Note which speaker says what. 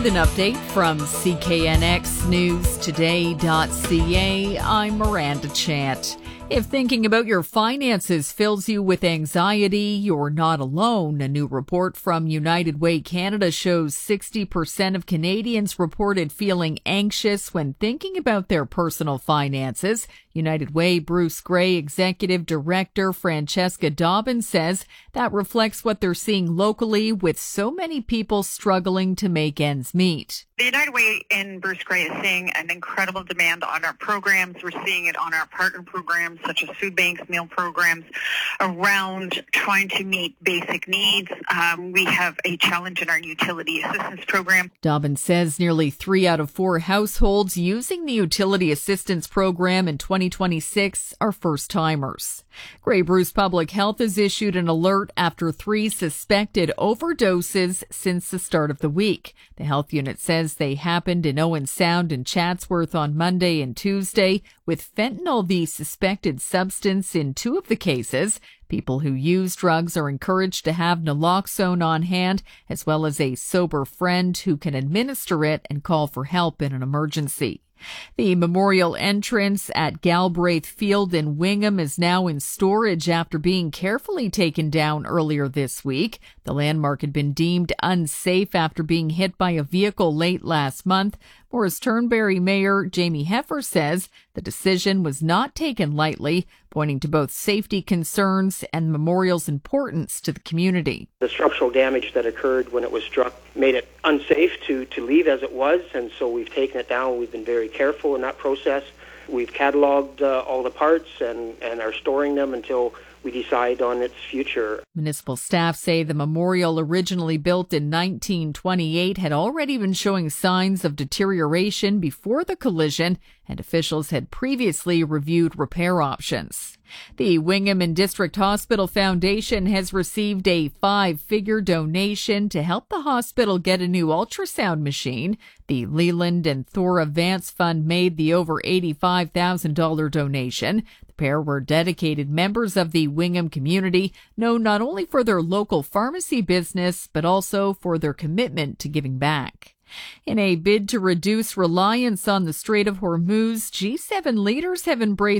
Speaker 1: With an update from CKNXNewsToday.ca, I'm Miranda Chant. If thinking about your finances fills you with anxiety, you're not alone. A new report from United Way Canada shows 60% of Canadians reported feeling anxious when thinking about their personal finances. United Way Bruce Gray Executive Director Francesca Dobbin says that reflects what they're seeing locally, with so many people struggling to make ends meet.
Speaker 2: The United Way in Bruce Gray is seeing an incredible demand on our programs. We're seeing it on our partner programs, such as food banks, meal programs, around trying to meet basic needs. We have a challenge in our utility assistance program.
Speaker 1: Dobbin says nearly 3 out of 4 households using the utility assistance program in 2026 are first-timers. Grey Bruce Public Health has issued an alert after 3 suspected overdoses since the start of the week. The health unit says they happened in Owen Sound and Chatsworth on Monday and Tuesday, with fentanyl the suspected substance in 2 of the cases. People who use drugs are encouraged to have naloxone on hand, as well as a sober friend who can administer it and call for help in an emergency. The memorial entrance at Galbraith Field in Wingham is now in storage after being carefully taken down earlier this week. The landmark had been deemed unsafe after being hit by a vehicle late last month. Morris Turnberry Mayor Jamie Heffer says the decision was not taken lightly, pointing to both safety concerns and the memorial's importance to the community.
Speaker 3: The structural damage that occurred when it was struck made it unsafe to leave as it was, and so we've taken it down. We've been very careful in that process. We've cataloged all the parts and are storing them until we decide on its future.
Speaker 1: Municipal staff say the memorial, originally built in 1928, had already been showing signs of deterioration before the collision, and officials had previously reviewed repair options. The Wingham and District Hospital Foundation has received a 5-figure donation to help the hospital get a new ultrasound machine. The Leland and Thora Vance Fund made the over $85,000 donation. The pair were dedicated members of the Wingham community, known not only for their local pharmacy business, but also for their commitment to giving back. In a bid to reduce reliance on the Strait of Hormuz, G7 leaders have embraced